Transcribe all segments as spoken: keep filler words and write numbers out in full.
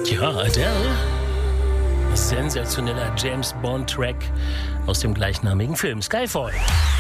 Ja, Adele. Sensationeller James Bond-Track aus dem gleichnamigen Film Skyfall.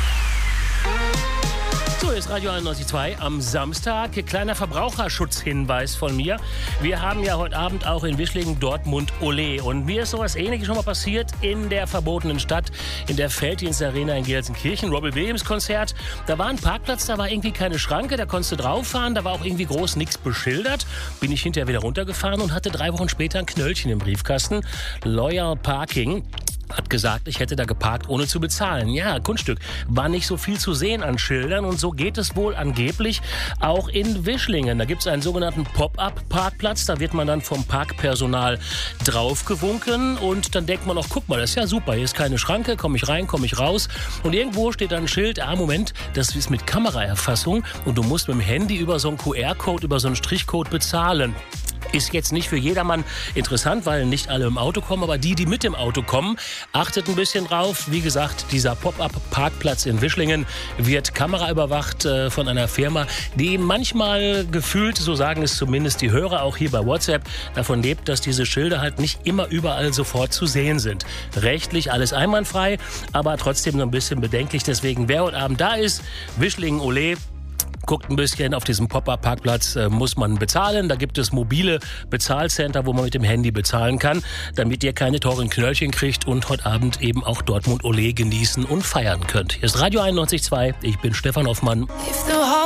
So, ist Radio einundneunzig Komma zwei am Samstag. Kleiner Verbraucherschutzhinweis von mir. Wir haben ja heute Abend auch in Wischlingen Dortmund Olé. Und mir ist sowas Ähnliches schon mal passiert in der verbotenen Stadt, in der Felddienstarena in Gelsenkirchen. Robbie Williams Konzert. Da war ein Parkplatz, da war irgendwie keine Schranke, da konntest du drauf fahren. Da war auch irgendwie groß nichts beschildert. Bin ich hinterher wieder runtergefahren und hatte drei Wochen später ein Knöllchen im Briefkasten. Loyal Parking hat gesagt, ich hätte da geparkt, ohne zu bezahlen. Ja, Kunststück. War nicht so viel zu sehen an Schildern und so geht es wohl angeblich auch in Wischlingen. Da gibt es einen sogenannten Pop-up-Parkplatz. Da wird man dann vom Parkpersonal draufgewunken und dann denkt man auch, guck mal, das ist ja super. Hier ist keine Schranke, komme ich rein, komme ich raus. Und irgendwo steht dann ein Schild, ah, Moment, das ist mit Kameraerfassung und du musst mit dem Handy über so einen Q R-Code, über so einen Strichcode bezahlen. Ist jetzt nicht für jedermann interessant, weil nicht alle im Auto kommen, aber die, die mit dem Auto kommen, achtet ein bisschen drauf. Wie gesagt, dieser Pop-up-Parkplatz in Wischlingen wird kameraüberwacht äh, von einer Firma, die manchmal gefühlt, so sagen es zumindest die Hörer auch hier bei WhatsApp, davon lebt, dass diese Schilder halt nicht immer überall sofort zu sehen sind. Rechtlich alles einwandfrei, aber trotzdem noch ein bisschen bedenklich. Deswegen, wer heute Abend da ist, Wischlingen Olé, guckt ein bisschen, auf diesem Pop-up-Parkplatz äh, muss man bezahlen. Da gibt es mobile Bezahlcenter, wo man mit dem Handy bezahlen kann, damit ihr keine teuren Knöllchen kriegt und heute Abend eben auch Dortmund Olé genießen und feiern könnt. Hier ist Radio einundneunzig Komma zwei. Ich bin Stefan Hoffmann.